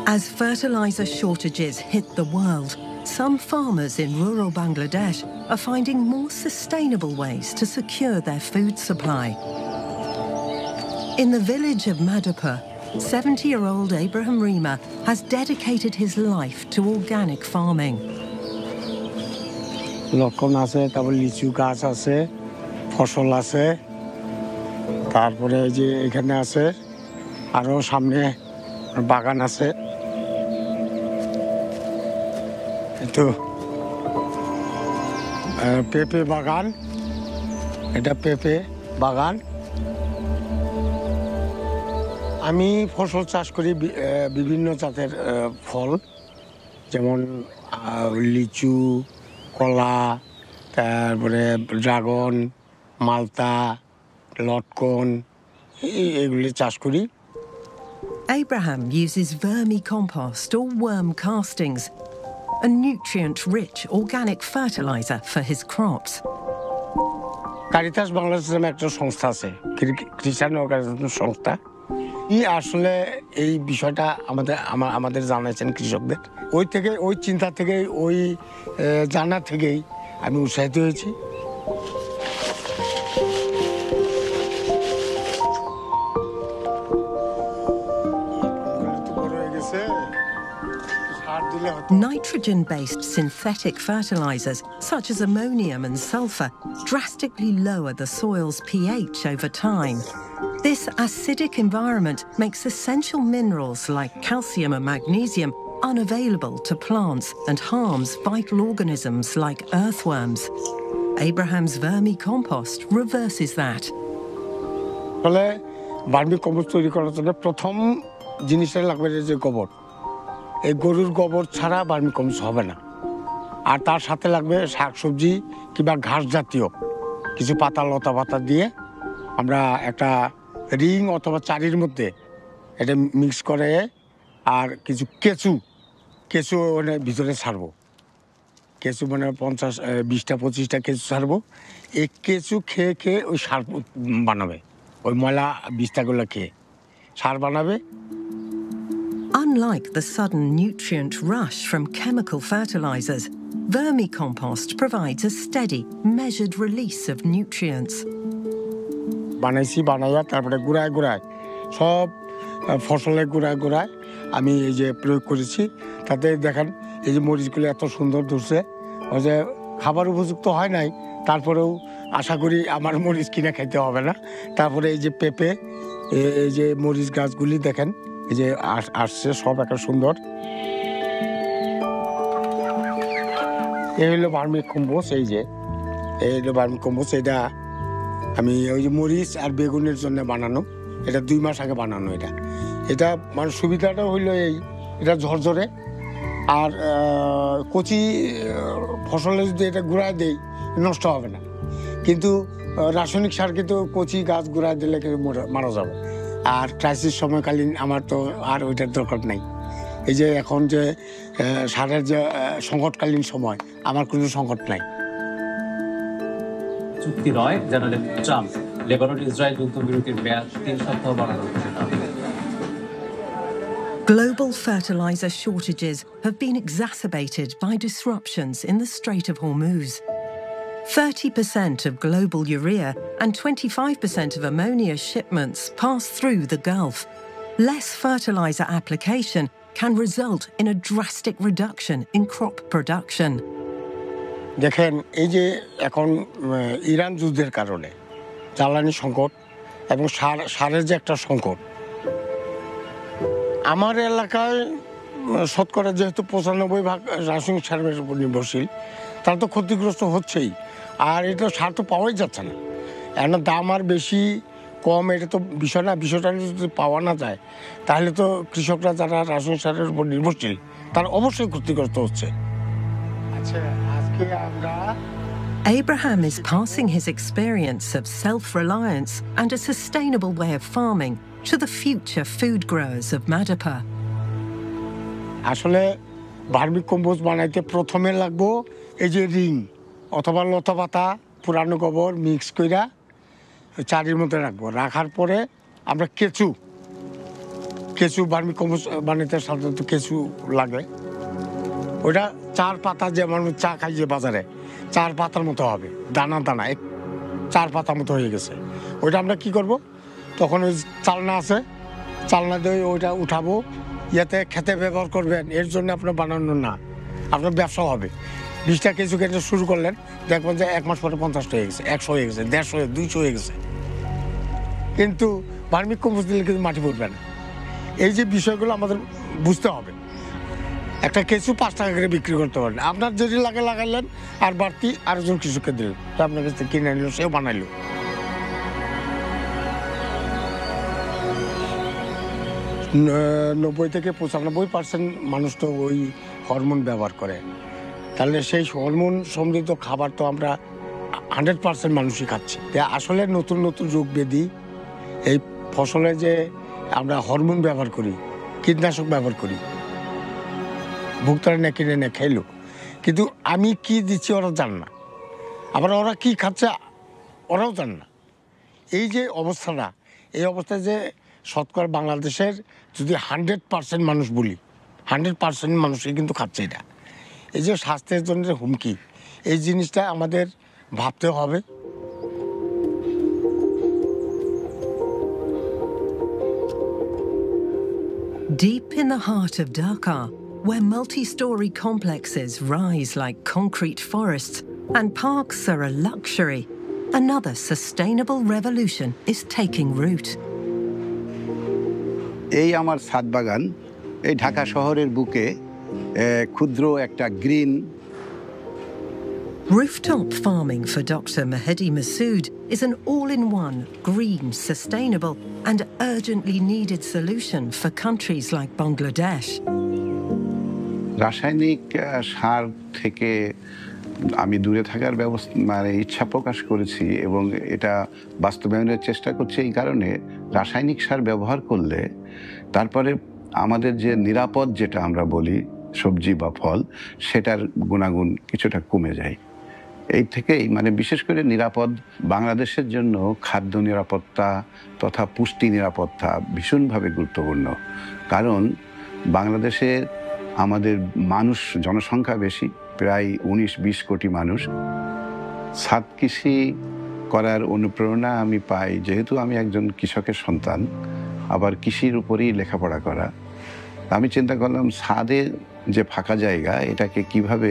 As fertilizer shortages hit the world, some farmers in rural Bangladesh are finding more sustainable ways to secure their food supply. In the village of Madhopur, 70-year-old Abraham Rima has dedicated his life to organic farming. লক্ষণ আছে, তারপর লিচু গাছ আছে, ফসল আছে, তারপরে যে এখানে আছে আরো সামনে বাগান আছে। তো পেঁপে বাগান, এটা পেঁপে বাগান। আমি ফসল চাষ করি বিভিন্ন জাতের ফল, যেমন লিচু, কলা, তারপরে ড্রাগন, মালতা, লটকন, এগুলি চাষ করি। Abraham uses vermicompost or worm castings, a nutrient-rich organic fertilizer for his crops. Caritas Bangladesh নামে একটা সংস্থা আছে, খ্রিস্টান অর্গানাইজেশন সংস্থা। আসলে এই বিষয়টা আমাদের জানাইছেন কৃষকদের। ওই চিন্তা থেকেই, ওই জানা থেকেই আমি উৎসাহিত হয়েছি। Nitrogen-based synthetic fertilizers, such as ammonium and sulfur, drastically lower the soil's pH over time. This acidic environment makes essential minerals like calcium and magnesium unavailable to plants and harms vital organisms like earthworms. Abraham's vermicompost reverses that. Vermicompost তৈরি করার জন্য প্রথম জিনিসটা লাগবে যে গোবর। এই গরুর গোবর ছাড়া ভার্মিকম্পোস্ট হবে না। আর তার সাথে লাগবে শাকসবজি কিংবা ঘাস জাতীয় কিছু পাতা, লতা পাতা দিয়ে আমরা একটা রিং অথবা চারির মধ্যে এটা মিক্স করে আর কিছু কেঁচু মানে ভিতরে ছাড়বো। কেঁচু মানে 20-25টা কেঁচু ছাড়বো। এই কেঁচু খেয়ে ওই সার বানাবে, ওই ময়লা বীজটাগুলো খেয়ে সার বানাবে। Unlike the sudden nutrient rush from chemical fertilizers, vermicompost provides a steady, measured release of nutrients. বানাইয়া তারপরে গুড়ায় সব ফসলের গুড়ায় আমি এই যে প্রয়োগ করেছি। তাতে দেখেন এই যে মরিচগুলো এত সুন্দর ধরছে, ওই যে খাবার উপযুক্ত হয় নাই, তারপরেও আশা করি আমার মরিচ কিনে খাইতে হবে না। তারপরে এই যে পেঁপে, এই যে মরিচ গাছগুলি দেখেন এই যে আসছে সব একটা সুন্দর। এই হলো ভার্মিকম্পোস্ট। এই হলো ভার্মিকম্পোস্ট। এটা আমি ওই যে মরিচ আর বেগুনের জন্য বানানো, এটা 2 মাস আগে বানানো। এটা মানে সুবিধাটা হইলো এটা ঝরঝরে, আর কচি ফসলে যদি এটা গুঁড়ায় দেই নষ্ট হবে না। কিন্তু রাসায়নিক সার কিন্তু কচি গাছ গুঁড়ায় দিলে কিন্তু মারা যাবে। আর ক্রাইসিস সময়কালীন আমার তো আর ওইটার দরকার নাই। এই যে এখন যে সারের যে সংকটকালীন সময়, আমার কোনো সংকট নাই। চুক্তি নয় জানালেন ট্রাম্প। লেবানন ইসরায়েল যুদ্ধবিরতির মেয়াদ 3 সপ্তাহ বাড়ানোর ঘোষণা। Global fertilizer shortages have been exacerbated by disruptions in the Strait of Hormuz. 30% of global urea and 25% of ammonia shipments pass through the Gulf. Less fertilizer application can result in a drastic reduction in crop production. দেখেন এই যে এখন Iran যুদ্ধের কারণে জ্বালানি সংকট এবং সারের যে একটা সংকট, আমার এলাকায় শতকরা যেহেতু 95% রাসায়নিক সারের উপর নির্ভরশীল, তারা তো ক্ষতিগ্রস্ত হচ্ছেই। আর এটা সার তো পাওয়াই যাচ্ছে না। এখন দাম আর বেশি কম এটা তো বিষয় না। বিষয়টা যদি পাওয়া না যায় তাহলে তো কৃষকরা যারা রাসায়নিক সারের উপর নির্ভরশীল তারা অবশ্যই ক্ষতিগ্রস্ত হচ্ছে। আচ্ছা, আজকে আমরা Abraham is passing his experience of self-reliance and a sustainable way of farming to the future food growers of Madhopur. আসলে ভার্মিকম্পোস্ট বানাইতে প্রথমে লাগবো এই যে রিং অথবা লতা পাতা, পুরানো গোবর মিক্স কইরা চারির মধ্যে রাখবো। রাখার পরে আমরা কেঁচু কেঁচু ভার্মি কম্পোস্ট বানাতে সাধারণত কেঁচু লাগে। ওইটা 4 পাতা, যেমন চা খাই যে বাজারে 4 পাতার মতো হবে, দানা দানা 4 পাতা মতো হয়ে গেছে। ওইটা আমরা কি করব, তখন ওই চালনা আছে, চালনা দিয়ে ওইটা উঠাবো, ইয়াতে খেতে ব্যবহার করবেন। এর জন্য আপনার বানানো না, আপনার ব্যবসা হবে। 20টা কেঁচু কেটে শুরু করলেন, দেখবেন যে 1 মাস পরে 50টা হয়ে গেছে, 100 হয়ে গেছে, 150, 200 হয়ে গেছে। কিন্তু ভার্মি কম্পোস্ট দিলে কিন্তু মাটি পড়বে না। এই যে বিষয়গুলো আমাদের বুঝতে হবে। একটা কেঁচু 5 টাকা করে বিক্রি করতে পারেন, আপনার যদি লাগে লাগাইলেন, আর বাড়তি আরেকজন কৃষককে দিলেন, তো আপনার কাছ থেকে কিনে নিল, সেও বানাইলো। 90 থেকে 95% মানুষ তো ওই হরমোন ব্যবহার করে। তাহলে সেই হরমোন সমৃদ্ধ খাবার তো আমরা 100% মানুষই খাচ্ছি। আসলে নতুন নতুন রোগ ব্যাধি এই ফসলে যে আমরা হরমোন ব্যবহার করি, কীটনাশক ব্যবহার করি, ভোক্তারা না কিনে না খাইলো, কিন্তু আমি কি দিচ্ছি ওরা জান না, আবার ওরা কি খাচ্ছে ওরাও জান না। এই যে অবস্থাটা, এই অবস্থায় যে শতকরা বাংলাদেশের যদি 100% মানুষ বলি, 100% মানুষই কিন্তু খাচ্ছে এটা। এই যে স্বাস্থ্যের জন্য হুমকি, এই জিনিসটা আমাদের ভাবতে হবে। Deep in the heart of Dhaka, where multi-story complexes rise like concrete forests and parks are a luxury, another sustainable revolution is taking root. এই আমার ছাদ বাগান, এই ঢাকা শহরের বুকে ক্ষুদ্র একটা green. Rooftop farming for Dr. Mehdi Masood is an all-in-one, green, sustainable and urgently needed solution for countries like Bangladesh. রাসায়নিক সার থেকে আমি দূরে থাকার ইচ্ছা প্রকাশ করেছি এবং এটা বাস্তবায়নের চেষ্টা করছি। এই কারণে রাসায়নিক সার ব্যবহার করলে তারপরে আমাদের যে নিরাপদ যেটা আমরা বলি সবজি বা ফল, সেটার গুণাগুণ কিছুটা কমে যায়। এই থেকেই বিশেষ করে নিরাপদ বাংলাদেশের জন্য খাদ্য নিরাপত্তা তথা পুষ্টি নিরাপত্তা ভীষণভাবে গুরুত্বপূর্ণ। কারণ বাংলাদেশে আমাদের জনসংখ্যা বেশি, প্রায় 19-20 কোটি মানুষ। ছাদ কৃষি করার অনুপ্রেরণা আমি পাই যেহেতু আমি একজন কৃষকের সন্তান, আবার কৃষির উপরই লেখাপড়া করা। আমি চিন্তা করলাম ছাদে যে ফাঁকা জায়গা, এটাকে কিভাবে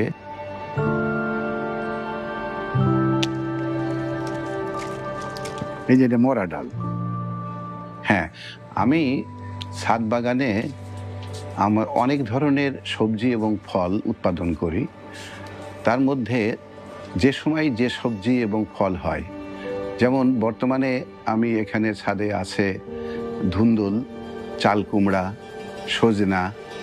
এই যে মরা ডাল, হ্যাঁ, আমি ছাদ বাগানে আমার অনেক ধরনের সবজি এবং ফল উৎপাদন করি। তার মধ্যে যে সময় যে সবজি এবং ফল হয়, যেমন বর্তমানে আমি এখানে ছাদে আছে ধুন্দুল, চাল কুমড়া, সজনা।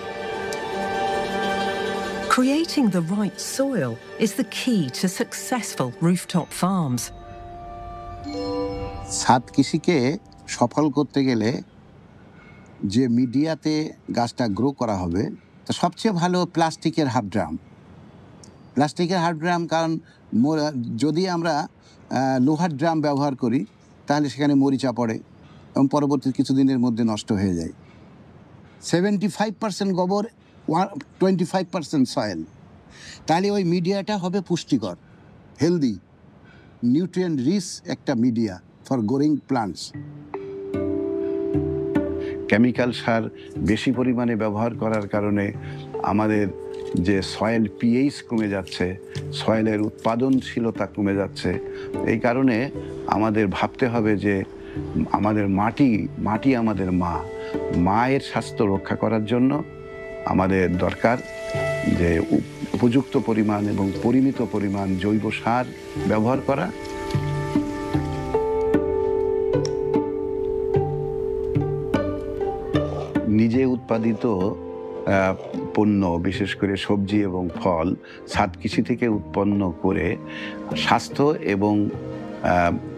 Creating the right soil is the key to successful rooftop farms. ছাদ কৃষিকে সফল করতে গেলে যে মিডিয়াতে গাছটা গ্রো করা হবে, তা সবচেয়ে ভালো প্লাস্টিকের হাফ ড্রাম। প্লাস্টিকের হাফ ড্রাম, কারণ যদি আমরা লোহার ড্রাম ব্যবহার করি তাহলে সেখানে মরিচা পড়ে এবং পরবর্তী কিছুদিনের মধ্যে নষ্ট হয়ে যায়। 75% গোবর, 25% সয়েল। তাহলে ওই মিডিয়াটা হবে পুষ্টিকর, হেলদি, নিউট্রিয়েন্ট রিচ একটা media for growing plants. Chemical সার বেশি পরিমাণে ব্যবহার করার কারণে আমাদের যে সয়েল পিএইচ কমে যাচ্ছে, সয়েলের উৎপাদনশীলতা কমে যাচ্ছে। এই কারণে আমাদের ভাবতে হবে যে আমাদের মাটি আমাদের মায়ের স্বাস্থ্য রক্ষা করার জন্য আমাদের দরকার যে উপযুক্ত পরিমাণ এবং পরিমিত পরিমাণ জৈব সার ব্যবহার করা। নিজে উৎপাদিত পণ্য, বিশেষ করে সবজি এবং ফল ছাদ কৃষি থেকে উৎপন্ন করে স্বাস্থ্য এবং